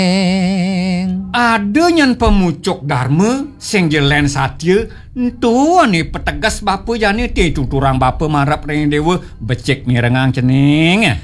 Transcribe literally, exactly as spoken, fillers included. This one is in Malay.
Ada nyan pemucuk dharma sing jelen satya entu ni petegas bapa jane ti tuturang bapa marap ring dewa becik mirengang cening.